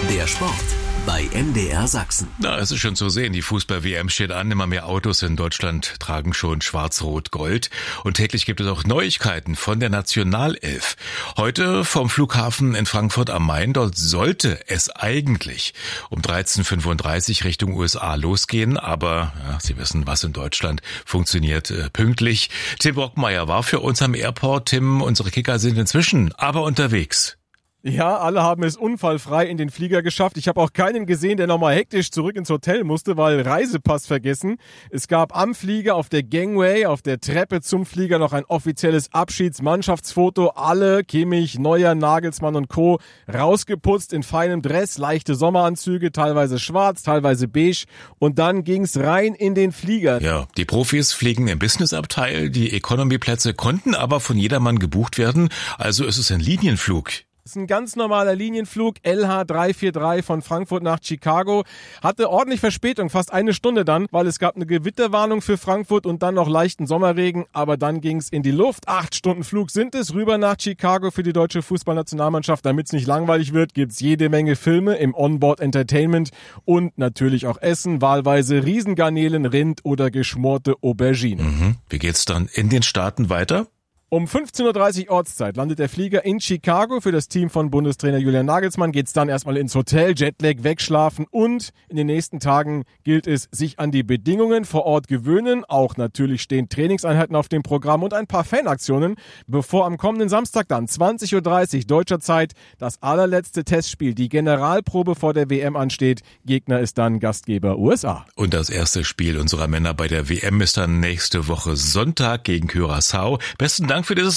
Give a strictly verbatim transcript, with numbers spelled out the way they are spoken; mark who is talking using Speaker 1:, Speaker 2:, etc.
Speaker 1: Der Sport bei M D R Sachsen.
Speaker 2: Na, es ist schon zu sehen, die Fußball-W M steht an. Immer mehr Autos in Deutschland tragen schon Schwarz-Rot-Gold. Und täglich gibt es auch Neuigkeiten von der Nationalelf. Heute vom Flughafen in Frankfurt am Main. Dort sollte es eigentlich um dreizehn Uhr fünfunddreißig Richtung U S A losgehen. Aber ja, Sie wissen, was in Deutschland funktioniert äh, pünktlich. Tim Brockmeier war für uns am Airport. Tim, unsere Kicker sind inzwischen aber unterwegs.
Speaker 3: Ja, alle haben es unfallfrei in den Flieger geschafft. Ich habe auch keinen gesehen, der nochmal hektisch zurück ins Hotel musste, weil Reisepass vergessen. Es gab am Flieger auf der Gangway, auf der Treppe zum Flieger noch ein offizielles Abschiedsmannschaftsfoto. Alle, Kimmich, Neuer, Nagelsmann und Co. rausgeputzt in feinem Dress, leichte Sommeranzüge, teilweise schwarz, teilweise beige. Und dann ging's rein in den Flieger.
Speaker 2: Ja, die Profis fliegen im Businessabteil. Die Economy-Plätze konnten aber von jedermann gebucht werden. Also ist es ein Linienflug.
Speaker 3: Das ist ein ganz normaler Linienflug, L H drei vier drei von Frankfurt nach Chicago. Hatte ordentlich Verspätung, fast eine Stunde dann, weil es gab eine Gewitterwarnung für Frankfurt und dann noch leichten Sommerregen. Aber dann ging's in die Luft. Acht Stunden Flug sind es, rüber nach Chicago für die deutsche Fußballnationalmannschaft. Damit es nicht langweilig wird, gibt's jede Menge Filme im Onboard Entertainment und natürlich auch Essen, wahlweise Riesengarnelen, Rind oder geschmorte Aubergine.
Speaker 2: Mhm. Wie geht's dann in den Staaten weiter?
Speaker 3: Um fünfzehn Uhr dreißig Ortszeit landet der Flieger in Chicago. Für das Team von Bundestrainer Julian Nagelsmann geht's dann erstmal ins Hotel, Jetlag, wegschlafen und in den nächsten Tagen gilt es, sich an die Bedingungen vor Ort gewöhnen. Auch natürlich stehen Trainingseinheiten auf dem Programm und ein paar Fanaktionen, bevor am kommenden Samstag dann zwanzig Uhr dreißig deutscher Zeit das allerletzte Testspiel, die Generalprobe vor der W M ansteht. Gegner ist dann Gastgeber U S A.
Speaker 2: Und das erste Spiel unserer Männer bei der W M ist dann nächste Woche Sonntag gegen Curaçao. Besten Dank für dieses